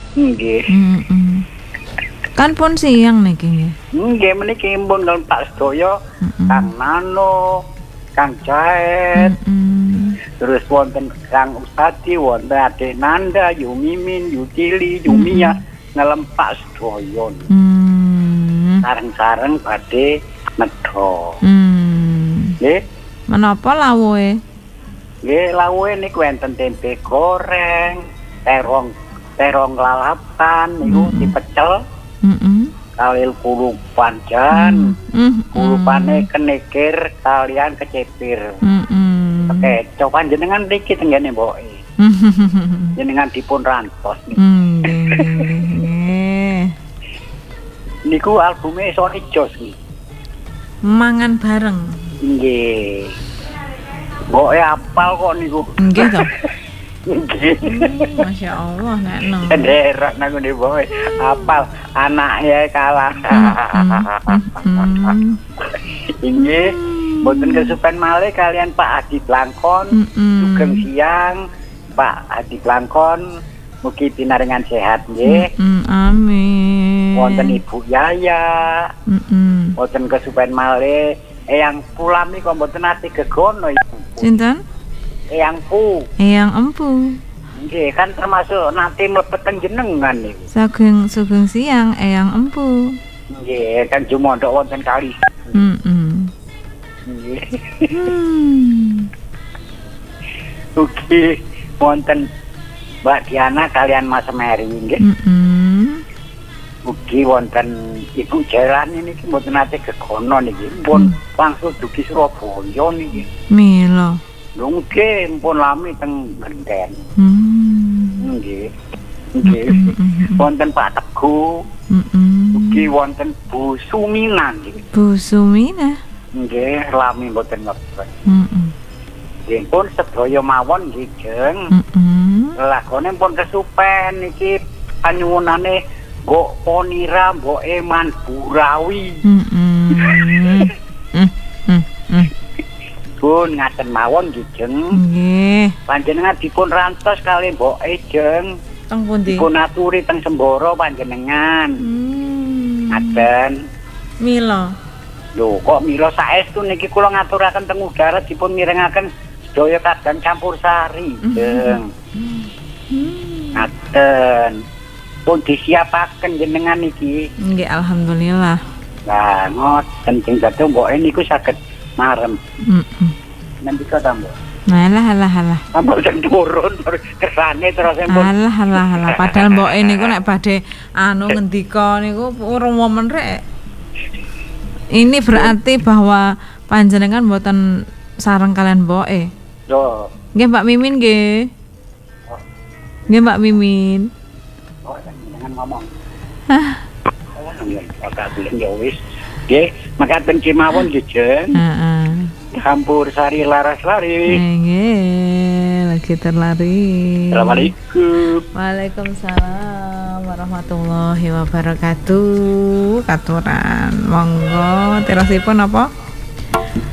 Nggih. Kan pun siang niki nggih. Nggih meniki pun Pak sedaya Kang Nano, Kang Jaet. Terus wonten Kang Ustadi, wonten Adik Nanda, Yu Mimin, Yu Cili, Yu Mia ngelempak sedaya. Sareng-sareng badhe nedha. Nggih. Menapa lawuhe? Nggih, lawuhe niku wonten tempe goreng, terong lalapan niku dipecel. Kalil kulupan jan, kulupane kenekir kalian kecepir. Oke, coba jenengan niki tenggene mboke. Jenengan dipun rantos niki. Niku albume Sony Jos niki. Mangan bareng. Nggih. Mboke apal kok niku. Nggih to. Nggih. Masya Allah nek no. Derek nang ngene mboke apal anake kalah. Nggih. Mboten kesupen malih kalian Pak Adi Blangkon, sugeng siang Pak Adi Blangkon, mugi pinaringan sehat nggih. Amin. Wonten Ibu Yaya. Mboten kesupen malih Eyang Pulami kok mboten ati gegono Ibu. Sinten? Eyang Pu. Eyang Empu. Nggih, kan termasuk nanti mlebet teng jenengan niku. Sugeng siang Eyang Empu. Nggih, kan jumondhok wonten kali. Ugi wonten Mbak Diana kalian Mas Meri nggih. Ugi wonten Ibu Jalan ini mboten nate gegono niki. Pun langsung dugi Surabaya niki. Mila. Nggih, pun lami teng Genten. Nggih. Nggih. Wonten Pak Teguh. Ugi wonten Bu Sumina nggih. Bu Sumina. Nggih, lami mboten ngerti. Nggih, pun sedaya mawon nggih, Jeng. Lagone pun kesupen iki panyuwunane Mbok Ponira, Mbok Eman Burawi. Pun ngaten mawon nggih, Jeng. Nggih. Panjenengan dipun rantos kali Mbok Jeng. Teng pundi? Dipun aturi teng Semboro panjenengan. Ngaten. Mila. Lho, kok mila saestu niki kula ngaturaken teng udara dipun mirengaken sedaya kadang campur sari, Jeng. Ngaten. Pun disiapaken jenengan iki. Nggih, alhamdulillah. Lah, ngoten sing dadi mboke niku saged marem. Nanti kata Mbok. Alah. Mbok sing turun kersane terus empun. Alah. Padahal mboke niku nek badhe ngendika niku urung momen rek. Ini berarti bahwa panjenengan mboten sareng kalian mboke. Yo. Nggih Mbak Mimin nggih. Nggih Mbak Mimin. Oh, jangan ngomong. Agak bulan ya wis. Nggih, makaten kemawon nggih, Jeng. Campur sari laras lari. Nggih, lagi terlari. Assalamualaikum. Waalaikumsalam warahmatullahi wabarakatuh. Katuran. Monggo terasipun apa?